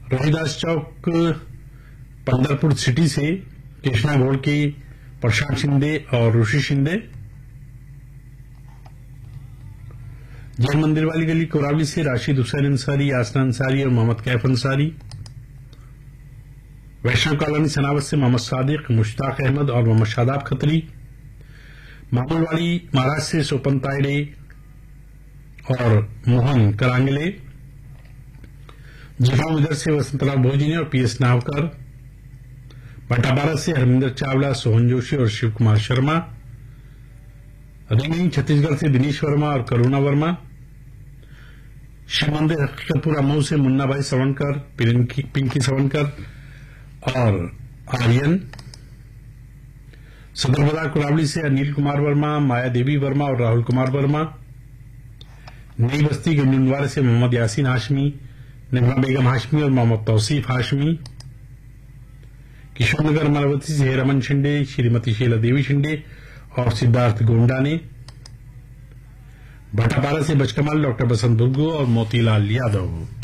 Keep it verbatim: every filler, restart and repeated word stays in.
रोहिदास चौक Pandharpur city से कृष्णा घोड़के, प्रशांत शिंदे और ऋषि शिंदे। जैन मंदिर वाली गली कोरावली से राशिद हुसैन अंसारी, आसना अंसारी और मोहम्मद कैफ अंसारी। वैष्णव कॉलोनी सनावत से मोहम्मद सादिक, मुश्ताक अहमद और मोहम्मद शादाब खत्री। मामूलवाड़ी महाराज से सोपन तायडे और मोहन करांगले। जिफा इधर से वसंतराव भोजने और पीएस नावकर। बटापारा से हरमिंदर चावला, सोहन जोशी और शिव कुमार शर्मा। रिंगिंग छत्तीसगढ़ से दिनेश वर्मा और करुणा वर्मा। शिव मंदिर हकीकतपुरा मऊ से मुन्ना भाई सवनकर, पिंकी, पिंकी सवनकर और आर्यन। सदर बाजार कुरावली से अनिल कुमार वर्मा, माया देवी वर्मा और राहुल कुमार वर्मा। नई बस्ती गंडुनवार से मोहम्मद यासीन हाशमी, नगमा बेगम हाशमी और मोहम्मद तौसीफ हाशमी। किशोरनगर अमरावती से रमन शिंदे, श्रीमती शीला देवी शिंदे और सिद्धार्थ गोंडा ने। भटापारा से बचकमाल डॉक्टर बसंत बुर्गो और मोतीलाल यादव।